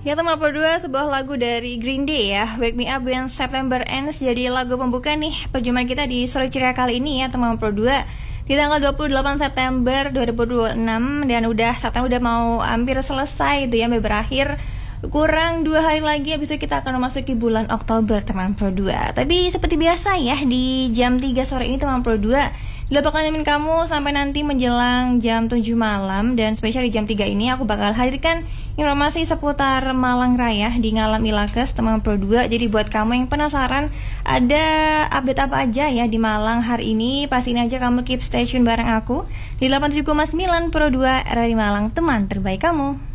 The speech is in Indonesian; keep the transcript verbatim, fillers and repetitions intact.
Ya teman Pro dua, sebuah lagu dari Green Day ya, Wake Me Up When September Ends, jadi lagu pembuka nih perjumpaan kita di Sore Ceria kali ini ya teman Pro dua, di tanggal dua puluh delapan September dua ribu dua puluh enam. Dan udah September udah mau hampir selesai itu ya, sampai berakhir. Kurang dua hari lagi, habis itu kita akan memasuki bulan Oktober teman Pro dua. Tapi seperti biasa ya, di jam tiga sore ini teman Pro dua Gila bakal nemenin kamu sampai nanti menjelang jam tujuh malam. Dan spesial di jam tiga ini aku bakal hadirkan informasi seputar Malang Raya di Ngalam Ilakes teman Pro dua. Jadi buat kamu yang penasaran ada update apa aja ya di Malang hari ini, pastiin aja kamu keep stay tune bareng aku di delapan puluh tujuh koma sembilan Pro dua R R I Malang, teman terbaik kamu.